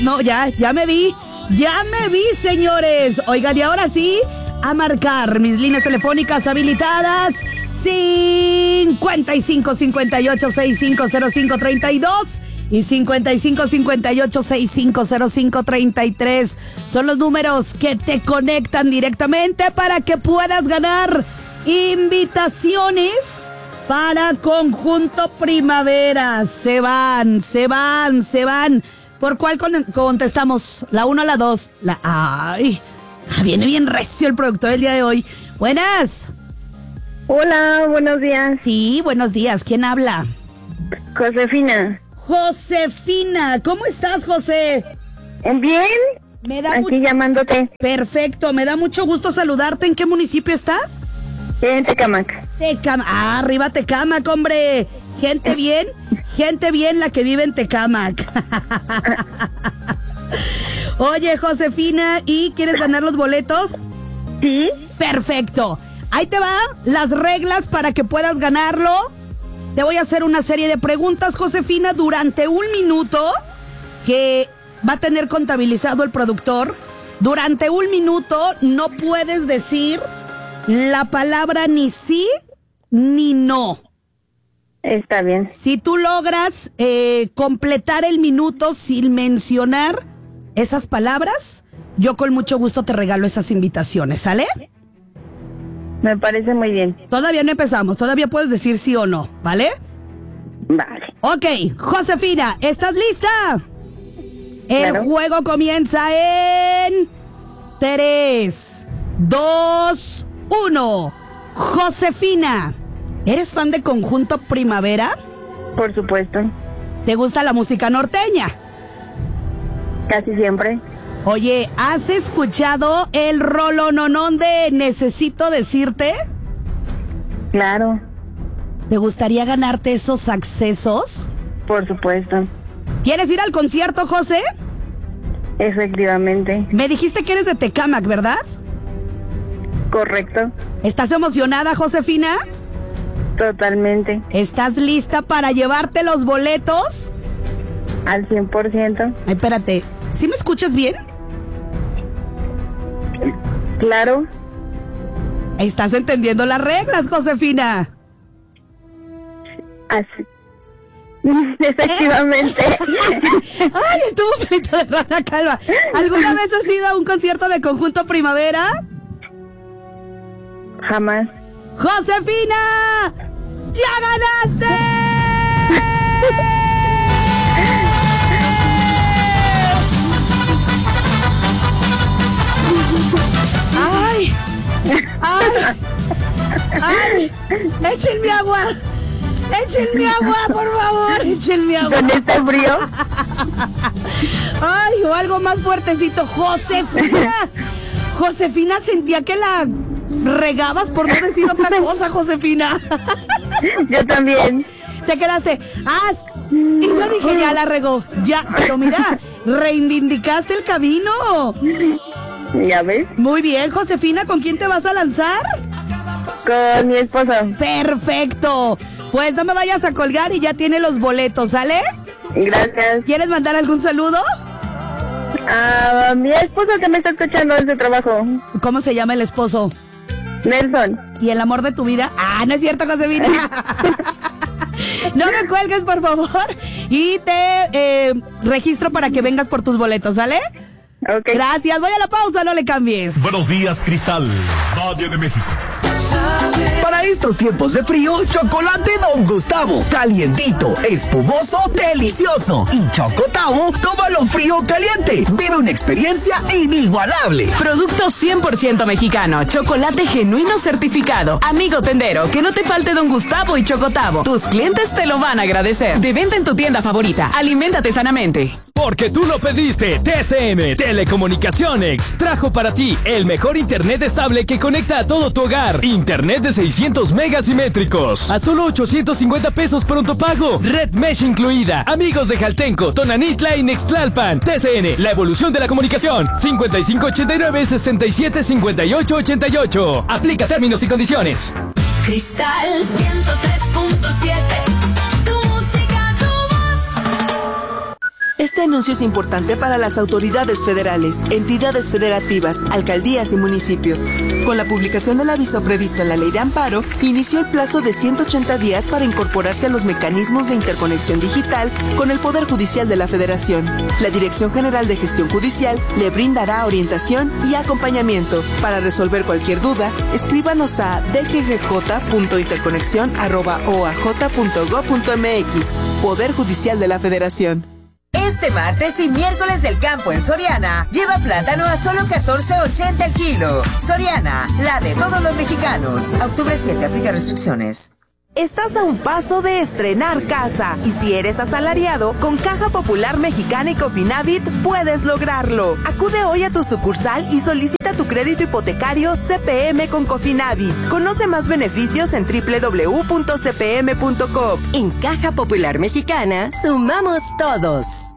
No, ya me vi, señores. Oigan, y ahora sí, a marcar mis líneas telefónicas habilitadas. 55 58 65 05 32 y 55 58 65 05 33 son los números que te conectan directamente para que puedas ganar invitaciones para Conjunto Primavera. Se van. ¿Por cuál contestamos? ¿La 1 o la 2? Viene bien recio el productor del día de hoy. Buenas. Hola, buenos días. Sí, buenos días. ¿Quién habla? Josefina. Josefina, ¿cómo estás, José? Bien. Aquí llamándote. Perfecto, me da mucho gusto saludarte. ¿En qué municipio estás? En Tecámac. Arriba Tecámac, hombre. Gente bien la que vive en Tecámac. Oye, Josefina, ¿y quieres ganar los boletos? Sí. Perfecto. Ahí te va las reglas para que puedas ganarlo. Te voy a hacer una serie de preguntas, Josefina, durante 1 minuto que va a tener contabilizado el productor. Durante 1 minuto no puedes decir la palabra ni sí ni no. Está bien. Si tú logras completar el minuto sin mencionar esas palabras, yo con mucho gusto te regalo esas invitaciones, ¿sale? Me parece muy bien. Todavía no empezamos, todavía puedes decir sí o no, ¿vale? Vale. Ok, Josefina, ¿estás lista? Claro. El juego comienza en 3, 2, 1. Josefina, ¿eres fan de Conjunto Primavera? Por supuesto. ¿Te gusta la música norteña? Casi siempre. Oye, ¿has escuchado el rolononón de Necesito Decirte? Claro. ¿Te gustaría ganarte esos accesos? Por supuesto. ¿Quieres ir al concierto, José? Efectivamente. Me dijiste que eres de Tecámac, ¿verdad? Correcto. ¿Estás emocionada, Josefina? Totalmente. ¿Estás lista para llevarte los boletos? Al 100%. Ay, espérate, ¿sí me escuchas bien? Claro. ¿Estás entendiendo las reglas, Josefina? Así. Efectivamente. Ay, estuvo frito de rana calva. ¿Alguna vez has ido a un concierto de Conjunto Primavera? Jamás. ¡Josefina! ¡Ya ganaste! ¡Ay! ¡Ay! ¡Ay! ¡Échenme agua! ¡Échenme agua, por favor! ¡Échenme agua! ¿Con este frío? ¡Ay! O algo más fuertecito. ¡Josefina! Josefina, sentía que la regabas, por no decir otra cosa, Josefina. Yo también. Te quedaste. Y yo dije, ya la regó. Ya, pero mira, reivindicaste el camino. ¿Ya ves? Muy bien, Josefina, ¿con quién te vas a lanzar? Con mi esposo. Perfecto. Pues no me vayas a colgar y ya tiene los boletos, ¿sale? Gracias. ¿Quieres mandar algún saludo? A mi esposo que me está escuchando en su trabajo. ¿Cómo se llama el esposo? Nelson. ¿Y el amor de tu vida? No es cierto, Josefina. No me cuelgues, por favor. Y te registro para que vengas por tus boletos, ¿sale? Ok. Gracias, voy a la pausa, no le cambies. Buenos días, Cristal, Valle de México. Para estos tiempos de frío, chocolate Don Gustavo. Calientito, espumoso, delicioso. Y Chocotavo, tómalo frío o caliente. Vive una experiencia inigualable. Producto 100% mexicano. Chocolate genuino certificado. Amigo tendero, que no te falte Don Gustavo y Chocotavo. Tus clientes te lo van a agradecer. De venta en tu tienda favorita. Aliméntate sanamente. Porque tú lo pediste, TCM Telecomunicaciones trajo para ti el mejor internet estable que conecta a todo tu hogar. Internet de 600 megasimétricos a solo 850 pesos pronto pago. Red Mesh incluida. Amigos de Jaltenco, Tonanitla y Nextlalpan. TCN, la evolución de la comunicación. 5589-675888. Aplica términos y condiciones. Cristal 103.7. Tu música, tu voz. Este anuncio es importante para las autoridades federales, entidades federativas, alcaldías y municipios. Con la publicación del aviso previsto en la Ley de Amparo, inició el plazo de 180 días para incorporarse a los mecanismos de interconexión digital con el Poder Judicial de la Federación. La Dirección General de Gestión Judicial le brindará orientación y acompañamiento. Para resolver cualquier duda, escríbanos a dggj.interconexión@oaj.gov.mx. Poder Judicial de la Federación. Este martes y miércoles del campo en Soriana, lleva plátano a solo $14.80 el kilo. Soriana, la de todos los mexicanos. A octubre 7, aplica restricciones. Estás a un paso de estrenar casa y si eres asalariado, con Caja Popular Mexicana y Cofinavit puedes lograrlo. Acude hoy a tu sucursal y solicita tu crédito hipotecario CPM con Cofinavit. Conoce más beneficios en www.cpm.com. En Caja Popular Mexicana, sumamos todos.